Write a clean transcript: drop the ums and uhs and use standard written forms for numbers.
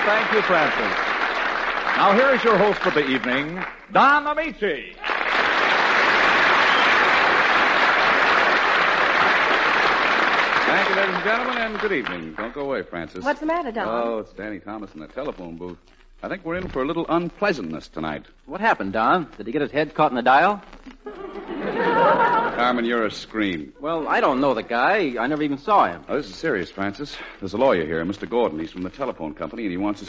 Thank you, Francis. Now, here is your host for the evening, Don Amici. Thank you, ladies and gentlemen, and good evening. Don't go away, Francis. What's the matter, Don? Oh, it's Danny Thomas in the telephone booth. I think we're in for a little unpleasantness tonight. What happened, Don? Did he get his head caught in the dial? Carmen, you're a scream. Well, I don't know the guy. I never even saw him. Oh, this is serious, Francis. There's a lawyer here, Mr. Gordon. He's from the telephone company, and he wants to